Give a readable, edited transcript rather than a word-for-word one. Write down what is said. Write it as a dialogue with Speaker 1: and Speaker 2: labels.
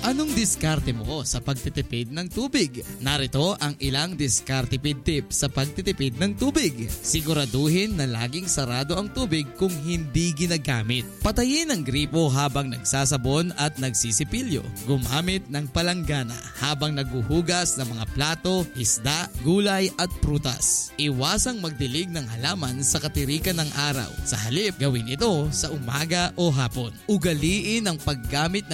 Speaker 1: Anong diskarte mo sa pagtitipid ng tubig? Narito ang ilang diskartipid tips sa pagtitipid ng tubig. Siguraduhin na laging sarado ang tubig kung hindi ginagamit. Patayin ang gripo habang nagsasabon at nagsisipilyo. Gumamit ng palanggana habang naghuhugas ng mga plato, isda, gulay at prutas. Iwasang magdilig ng halaman sa katirikan ng araw. Sa halip, gawin ito sa umaga o hapon. Ugaliin ang paggamit